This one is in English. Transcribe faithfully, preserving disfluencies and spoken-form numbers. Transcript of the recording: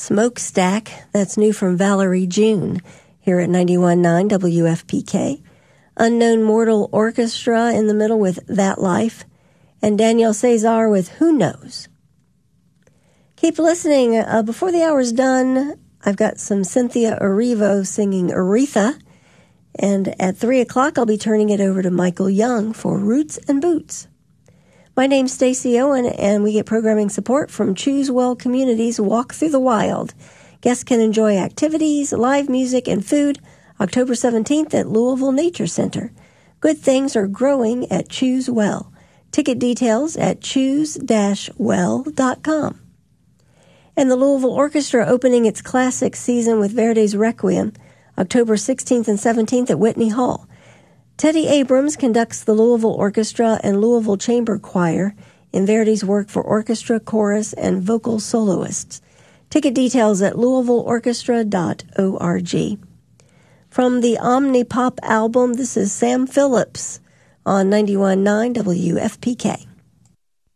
Smokestack, that's new from Valerie June, here at ninety-one point nine W F P K. Unknown Mortal Orchestra in the middle with That Life, and Daniel Cesar with Who Knows. Keep listening. Uh, before the hour's done, I've got some Cynthia Erivo singing Aretha, and at three o'clock I'll be turning it over to Michael Young for Roots and Boots. My name's Stacey Owen, and we get programming support from Choose Well Communities Walk Through the Wild. Guests can enjoy activities, live music, and food October seventeenth at Louisville Nature Center. Good things are growing at Choose Well. Ticket details at choose dash well dot com. And the Louisville Orchestra opening its classic season with Verdi's Requiem, October sixteenth and seventeenth at Whitney Hall. Teddy Abrams conducts the Louisville Orchestra and Louisville Chamber Choir in Verdi's work for orchestra, chorus, and vocal soloists. Ticket details at louisville orchestra dot org. From the Omnipop album, this is Sam Phillips on ninety-one point nine W F P K.